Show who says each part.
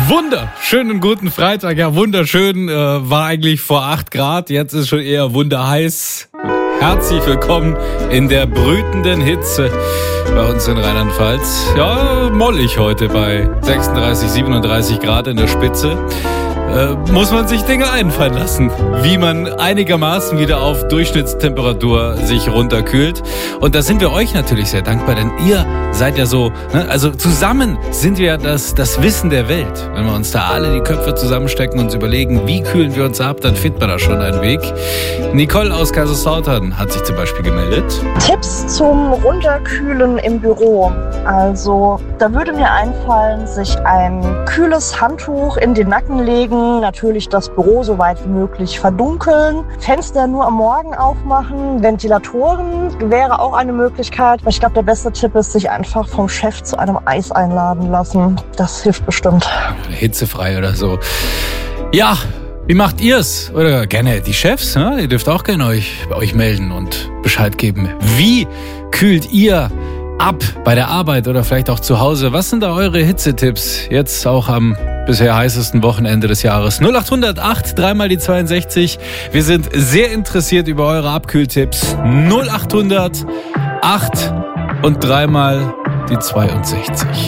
Speaker 1: Wunderschönen guten Freitag. Ja, wunderschön. War eigentlich vor 8 Grad. Jetzt ist schon eher wunderheiß. Herzlich willkommen in der brütenden Hitze bei uns in Rheinland-Pfalz. Ja, mollig heute bei 36, 37 Grad in der Spitze. Muss man sich Dinge einfallen lassen, wie man einigermaßen wieder auf Durchschnittstemperatur sich runterkühlt. Und da sind wir euch natürlich sehr dankbar, denn ihr seid ja so, ne? Also zusammen sind wir das Wissen der Welt. Wenn wir uns da alle die Köpfe zusammenstecken und uns überlegen, wie kühlen wir uns ab, dann findet man da schon einen Weg. Nicole aus Kaiserslautern hat sich zum Beispiel gemeldet.
Speaker 2: Tipps zum Runterkühlen im Büro. Also da würde mir einfallen, sich ein kühles Handtuch in den Nacken legen, natürlich das Büro so weit wie möglich verdunkeln, Fenster nur am Morgen aufmachen, Ventilatoren wäre auch eine Möglichkeit. Ich glaube, der beste Tipp ist, sich einfach vom Chef zu einem Eis einladen lassen. Das hilft bestimmt.
Speaker 1: Hitzefrei oder so. Ja, wie macht ihr's? Oder gerne die Chefs, ne? Ihr dürft auch gerne bei euch melden und Bescheid geben. Wie kühlt ihr ab bei der Arbeit oder vielleicht auch zu Hause? Was sind da eure Hitzetipps? Jetzt auch am bisher heißesten Wochenende des Jahres. 0800 8 3 die 62. Wir sind sehr interessiert über eure Abkühltipps. 0800 8 und 3 die 62.